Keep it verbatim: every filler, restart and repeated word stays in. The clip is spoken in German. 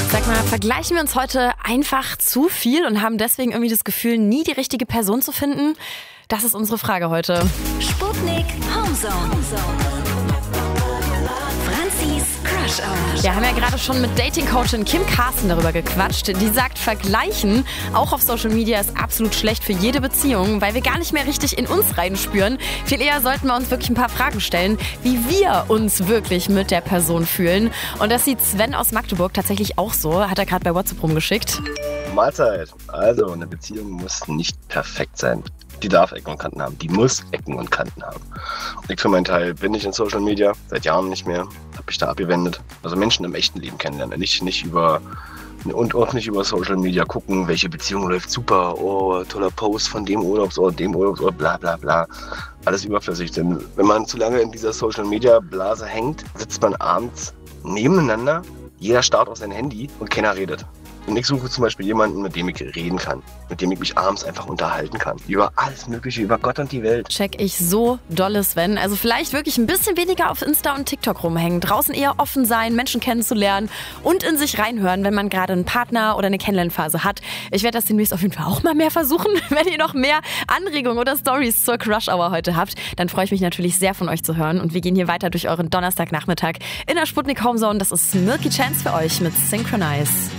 Sag mal, vergleichen wir uns heute einfach zu viel und haben deswegen irgendwie das Gefühl, nie die richtige Person zu finden? Das ist unsere Frage heute. Sputnik Homezone. Franzis Crush Hour. Wir haben ja gerade schon mit Dating-Coachin Kim Carsten darüber gequatscht. Die sagt, Vergleichen, auch auf Social Media, ist absolut schlecht für jede Beziehung, weil wir gar nicht mehr richtig in uns reinspüren. Viel eher sollten wir uns wirklich ein paar Fragen stellen, wie wir uns wirklich mit der Person fühlen. Und das sieht Sven aus Magdeburg tatsächlich auch so. Hat er gerade bei WhatsApp rumgeschickt. Mahlzeit. Also, eine Beziehung muss nicht perfekt sein. Die darf Ecken und Kanten haben. Die muss Ecken und Kanten haben. Ich für meinen Teil bin ich in Social Media, seit Jahren nicht mehr. Habe mich da abgewendet. Also Menschen im echten Leben kennenlernen. Nicht, nicht über und auch nicht über Social Media gucken, welche Beziehung läuft super. Oh, toller Post von dem Urlaubsort, dem Urlaubsort, bla bla bla. Alles überflüssig. Denn wenn man zu lange in dieser Social Media Blase hängt, sitzt man abends nebeneinander. Jeder starrt auf sein Handy und keiner redet. Und ich suche zum Beispiel jemanden, mit dem ich reden kann, mit dem ich mich abends einfach unterhalten kann. Über alles Mögliche, über Gott und die Welt. Check ich so dolle, Sven. Also vielleicht wirklich ein bisschen weniger auf Insta und TikTok rumhängen. Draußen eher offen sein, Menschen kennenzulernen und in sich reinhören, wenn man gerade einen Partner oder eine Kennenlernphase hat. Ich werde das demnächst auf jeden Fall auch mal mehr versuchen. Wenn ihr noch mehr Anregungen oder Stories zur Crush Hour heute habt, dann freue ich mich natürlich sehr von euch zu hören. Und wir gehen hier weiter durch euren Donnerstagnachmittag in der Sputnik Homezone. Das ist Milky Chance für euch mit Synchronize.